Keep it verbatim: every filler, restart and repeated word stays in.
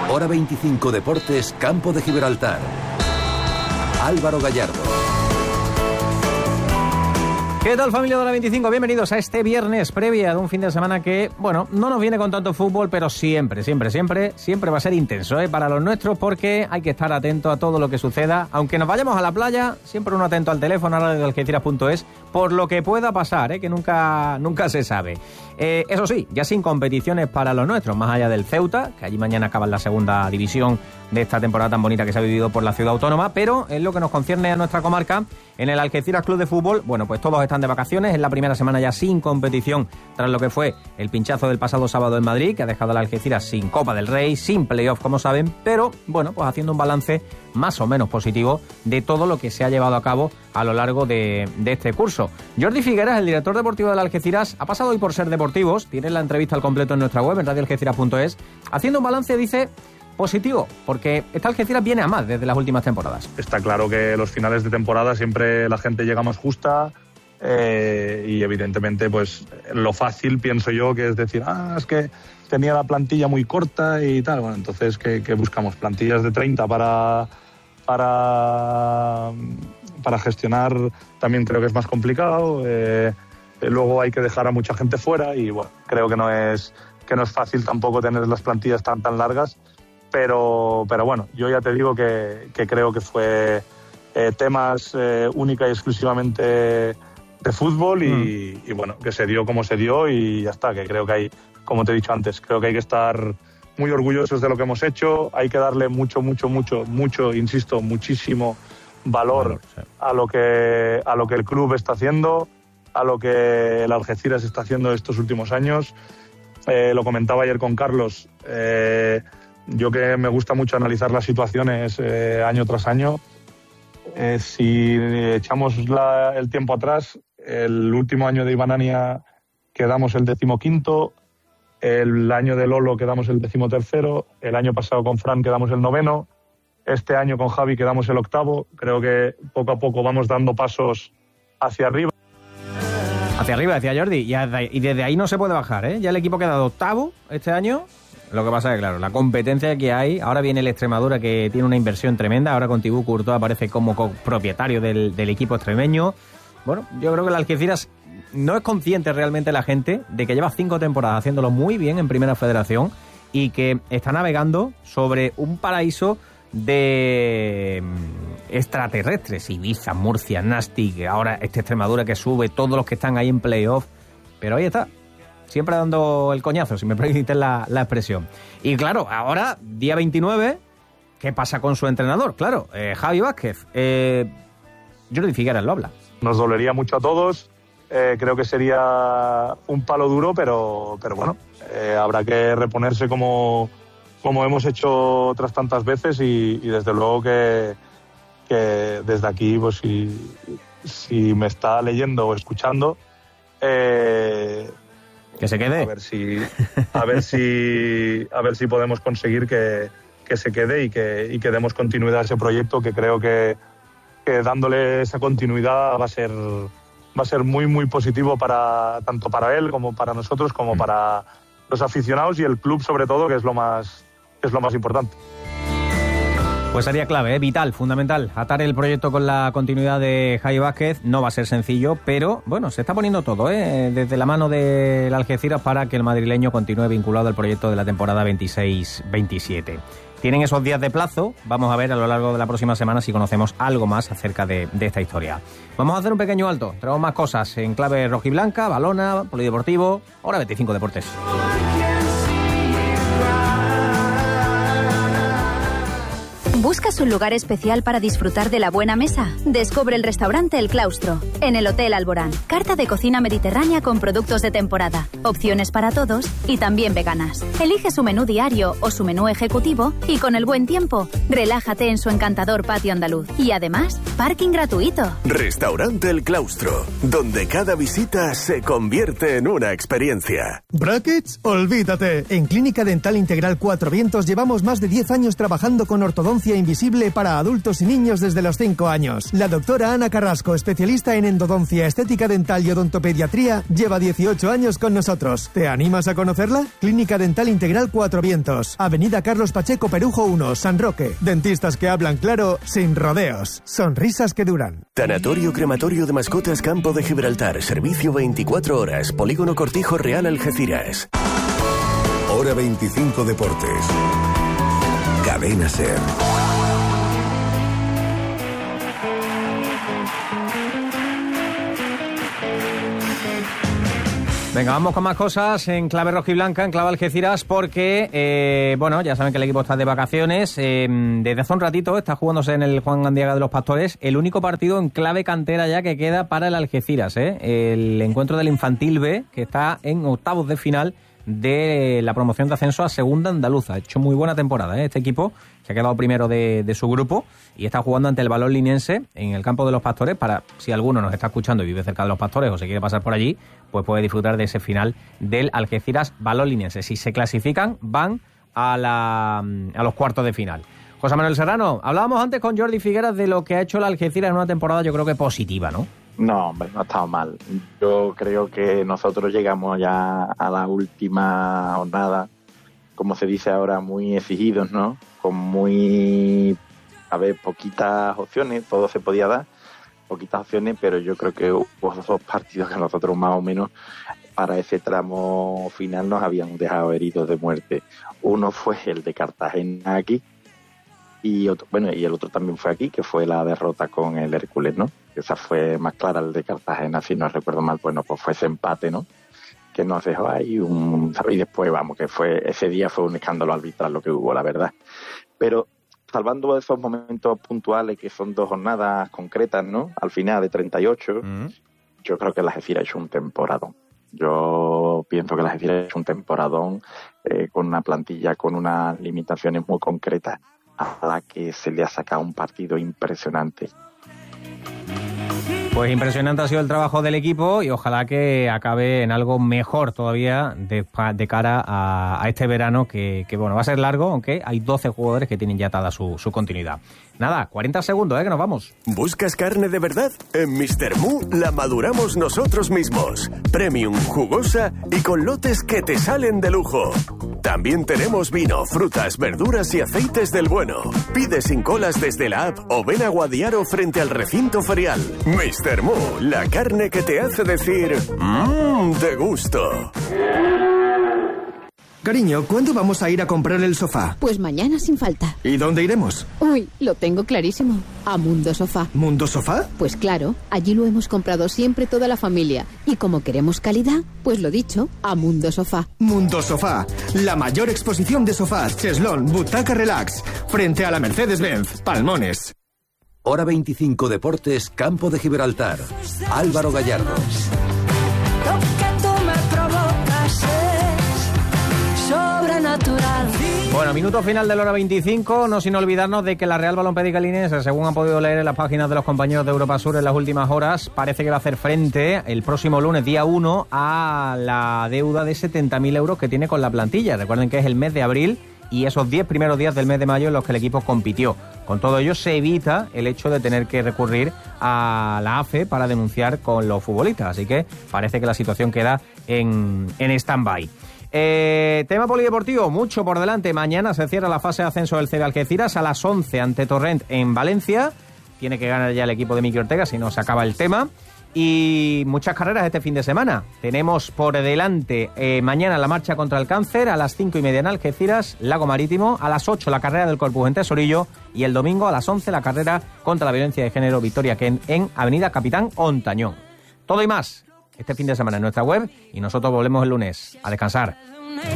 Hora veinticinco Deportes, Campo de Gibraltar. Álvaro Gallardo. ¿Qué tal, familia de Hora veinticinco? Bienvenidos a este viernes previa de un fin de semana que, bueno, no nos viene con tanto fútbol, pero siempre, siempre, siempre, siempre va a ser intenso, ¿eh? Para los nuestros, porque hay que estar atento a todo lo que suceda. Aunque nos vayamos a la playa, siempre uno atento al teléfono, a radio algeciras punto es, por lo que pueda pasar, ¿eh? Que nunca, nunca se sabe. Eh, eso sí, ya sin competiciones para los nuestros, más allá del Ceuta, que allí mañana acaba en la segunda división de esta temporada tan bonita que se ha vivido por la ciudad autónoma, pero en lo que nos concierne a nuestra comarca, en el Algeciras Club de Fútbol, bueno, pues todos están de vacaciones, es la primera semana ya sin competición tras lo que fue el pinchazo del pasado sábado en Madrid, que ha dejado al Algeciras sin Copa del Rey, sin playoff, como saben, pero bueno, pues haciendo un balance más o menos positivo de todo lo que se ha llevado a cabo a lo largo de, de este curso. Jordi Figueras, el director deportivo del Algeciras, ha pasado hoy por Ser Deportivos, tiene la entrevista al completo en nuestra web, en radio algeciras punto es, haciendo un balance, dice, positivo, porque esta Algeciras viene a más desde las últimas temporadas. Está claro que los finales de temporada siempre la gente llega más justa eh, y evidentemente pues lo fácil pienso yo que es decir, ah, es que tenía la plantilla muy corta y tal. Bueno, entonces ¿qué, qué buscamos? Plantillas de treinta para, para, para gestionar también creo que es más complicado. Eh, luego hay que dejar a mucha gente fuera y bueno, creo que no es, que no es fácil tampoco tener las plantillas tan, tan largas. Pero, pero bueno, yo ya te digo que, que creo que fue eh, temas eh, única y exclusivamente de fútbol y, mm. y bueno, que se dio como se dio y ya está, que creo que hay, como te he dicho antes, creo que hay que estar muy orgullosos de lo que hemos hecho, hay que darle mucho, mucho, mucho, mucho, insisto, muchísimo valor bueno, sí. a lo que a lo que el club está haciendo, a lo que el Algeciras está haciendo estos últimos años. Eh, lo comentaba ayer con Carlos, eh, yo que me gusta mucho analizar las situaciones eh, año tras año. Eh, si echamos la, el tiempo atrás, el último año de Ibanania quedamos el decimoquinto, el año de Lolo quedamos el decimotercero, el año pasado con Fran quedamos el noveno, este año con Javi quedamos el octavo. Creo que poco a poco vamos dando pasos hacia arriba. Hacia arriba, decía Jordi, y, y desde ahí no se puede bajar, ¿eh? Ya el equipo ha quedado octavo este año. Lo que pasa es que, claro, la competencia que hay, ahora viene el Extremadura que tiene una inversión tremenda, ahora con Tibú Courtois aparece como propietario del, del equipo extremeño. Bueno, yo creo que el Algeciras no es consciente realmente la gente de que lleva cinco temporadas haciéndolo muy bien en Primera Federación y que está navegando sobre un paraíso de extraterrestres, Ibiza, Murcia, Nastic, ahora este Extremadura que sube, todos los que están ahí en playoff, pero ahí está. Siempre dando el coñazo, si me permiten la, la expresión. Y claro, ahora, día veintinueve, ¿qué pasa con su entrenador? Claro, eh, Javi Vázquez. Eh, Jordi Figueras lo habla. Nos dolería mucho a todos. Eh, creo que sería un palo duro, pero, pero bueno, eh, habrá que reponerse como, como hemos hecho otras tantas veces y, y desde luego que, que desde aquí, pues si, si me está leyendo o escuchando... Eh, que se quede. A ver si, a ver si, a ver si podemos conseguir que, que se quede y que, y que demos continuidad a ese proyecto, que creo que, que dándole esa continuidad va a ser, va a ser muy, muy positivo para tanto para él como para nosotros, como mm. para los aficionados y el club sobre todo, que es lo más, que es lo más importante. Pues sería clave, ¿eh? Vital, fundamental, atar el proyecto con la continuidad de Javi Vázquez. No va a ser sencillo, pero bueno, se está poniendo todo, ¿eh? Desde la mano del Algeciras para que el madrileño continúe vinculado al proyecto de la temporada veintiséis veintisiete. Tienen esos días de plazo, vamos a ver a lo largo de la próxima semana si conocemos algo más acerca de, de esta historia. Vamos a hacer un pequeño alto, tenemos más cosas en clave rojiblanca, balona, polideportivo, Hora veinticinco Deportes. ¿Buscas un lugar especial para disfrutar de la buena mesa? Descubre el restaurante El Claustro, en el Hotel Alborán. Carta de cocina mediterránea con productos de temporada, opciones para todos y también veganas. Elige su menú diario o su menú ejecutivo y con el buen tiempo, relájate en su encantador patio andaluz. Y además, parking gratuito. Restaurante El Claustro, donde cada visita se convierte en una experiencia. ¿Brackets? Olvídate. En Clínica Dental Integral Cuatro Vientos llevamos más de diez años trabajando con ortodoncia invisible accesible para adultos y niños desde los cinco años. La doctora Ana Carrasco, especialista en endodoncia, estética dental y odontopediatría, lleva dieciocho años con nosotros. ¿Te animas a conocerla? Clínica Dental Integral Cuatro Vientos, Avenida Carlos Pacheco Perujo uno, San Roque. Dentistas que hablan claro, sin rodeos. Sonrisas que duran. Tanatorio Crematorio de Mascotas Campo de Gibraltar. Servicio veinticuatro horas. Polígono Cortijo Real Algeciras. Hora veinticinco Deportes. Cadena SER. Venga, vamos con más cosas en clave rojiblanca, en clave Algeciras, porque, eh, bueno, ya saben que el equipo está de vacaciones. Eh, desde hace un ratito está jugándose en el Juan Gandiaga de los Pastores el único partido en clave cantera ya que queda para el Algeciras, ¿eh? El encuentro del Infantil B, que está en octavos de final de la promoción de ascenso a Segunda Andaluza. Ha hecho muy buena temporada, ¿eh? Este equipo, que ha quedado primero de, de su grupo y está jugando ante el Balón Liniense en el campo de los Pastores. Para, si alguno nos está escuchando y vive cerca de los Pastores o se quiere pasar por allí, pues puede disfrutar de ese final del Algeciras Balón Liniense. Si se clasifican, van a, la, a los cuartos de final. José Manuel Serrano, hablábamos antes con Jordi Figueras de lo que ha hecho el Algeciras en una temporada, yo creo que positiva, ¿no? No, hombre, no ha estado mal. Yo creo que nosotros llegamos ya a la última jornada, como se dice ahora, muy exigidos, ¿no? Con muy, a ver, poquitas opciones, todo se podía dar, poquitas opciones, pero yo creo que hubo dos partidos que nosotros más o menos para ese tramo final nos habían dejado heridos de muerte. Uno fue el de Cartagena aquí, y otro, bueno, y el otro también fue aquí, que fue la derrota con el Hércules, ¿no? Esa fue más clara, el de Cartagena, si no recuerdo mal. Bueno, pues fue ese empate, ¿no? Que nos dejó ahí un... Y después, vamos, que fue ese día fue un escándalo arbitral lo que hubo, la verdad. Pero salvando esos momentos puntuales, que son dos jornadas concretas, ¿no? Al final de treinta y ocho, mm. yo creo que el Algeciras ha hecho un temporadón. Yo pienso que el Algeciras ha hecho un temporadón eh, con una plantilla, con unas limitaciones muy concretas, a la que se le ha sacado un partido impresionante. Pues impresionante ha sido el trabajo del equipo y ojalá que acabe en algo mejor todavía de, de cara a, a este verano que, que, bueno, va a ser largo, aunque hay doce jugadores que tienen ya atada su, su continuidad. Nada, cuarenta segundos, ¿eh? Que nos vamos. ¿Buscas carne de verdad? En mister Mu la maduramos nosotros mismos. Premium, jugosa y con lotes que te salen de lujo. También tenemos vino, frutas, verduras y aceites del bueno. Pide sin colas desde la app o ven a Guadiaro frente al recinto ferial. mister Mu, la carne que te hace decir mmm, de gusto. Cariño, ¿cuándo vamos a ir a comprar el sofá? Pues mañana sin falta. ¿Y dónde iremos? Uy, lo tengo clarísimo. A Mundo Sofá. ¿Mundo Sofá? Pues claro, allí lo hemos comprado siempre toda la familia. Y como queremos calidad, pues lo dicho, a Mundo Sofá. Mundo Sofá, la mayor exposición de sofás, cheslón, butaca relax, frente a la Mercedes-Benz, Palmones. Hora veinticinco Deportes, Campo de Gibraltar. Álvaro Gallardo. Bueno, minuto final de la hora veinticinco, no sin olvidarnos de que la Real Balompédica Liniense, según han podido leer en las páginas de los compañeros de Europa Sur en las últimas horas, parece que va a hacer frente el próximo lunes, día uno, a la deuda de setenta mil euros que tiene con la plantilla. Recuerden que es el mes de abril y esos diez primeros días del mes de mayo en los que el equipo compitió. Con todo ello se evita el hecho de tener que recurrir a la A F E para denunciar con los futbolistas, así que parece que la situación queda en, en stand-by. Eh, tema polideportivo, mucho por delante. Mañana se cierra la fase de ascenso del C B Algeciras a las once ante Torrent en Valencia. Tiene que ganar ya el equipo de Miki Ortega, si no se acaba el tema. Y muchas carreras este fin de semana. Tenemos por delante eh, mañana la marcha contra el cáncer a las cinco y media en Algeciras, Lago Marítimo, a las ocho la carrera del Corpus en Tesorillo y el domingo a las once la carrera contra la violencia de género Victoria Ken en Avenida Capitán Ontañón. Todo y más este fin de semana en nuestra web y nosotros volvemos el lunes. A descansar.